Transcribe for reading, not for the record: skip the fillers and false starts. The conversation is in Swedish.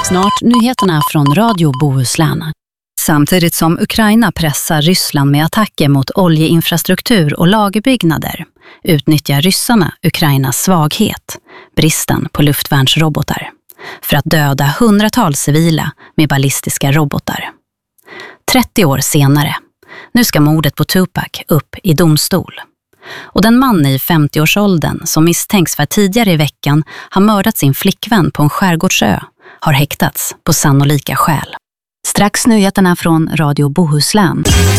Snart nyheterna från Radio Bohuslän. Samtidigt som Ukraina pressar Ryssland med attacker mot oljeinfrastruktur och lagerbyggnader utnyttjar ryssarna Ukrainas svaghet, bristen på luftvärnsrobotar, för att döda hundratals civila med ballistiska robotar. 30 år senare, nu ska mordet på Tupac upp i domstol. Och den man i 50-årsåldern som misstänks för att tidigare i veckan har mördat sin flickvän på en skärgårdsö har häktats på sannolika skäl. Strax nyheterna från Radio Bohuslän.